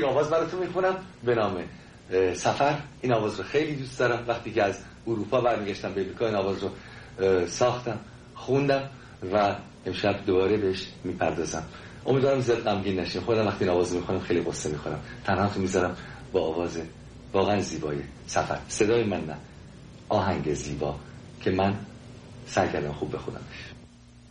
این آواز براتون میخونم به نام سفر. این آواز رو خیلی دوست دارم. وقتی که از اروپا برمیگشتم به امریکا این آواز رو ساختم، خوندم و امشب دوباره بهش میپردازم. امیدوارم زیاد غمگین نشین. خودم وقتی این آواز میخونم خیلی قصه میخورم. تنهاتون میذارم با آواز واقعا زیبای سفر. صدای من نه، آهنگ زیبا که من سعی کردم خوب بخونمش.